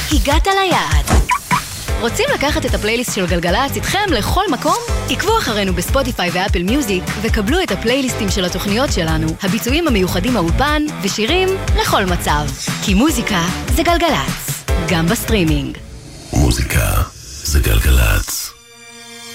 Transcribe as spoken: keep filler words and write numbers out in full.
הגעת ליעד. רוצים לקחת את הפלייליסט של גלגלצ איתכם לכל מקום? עקבו אחרינו בספוטיפיי ואפל מיוזיק וקבלו את הפלייליסטים של התוכניות שלנו, הביצועים המיוחדים מהאולפן ושירים לכל מצב. כי מוזיקה זה גלגלצ, גם בסטרימינג. מוזיקה זה גלגלצ.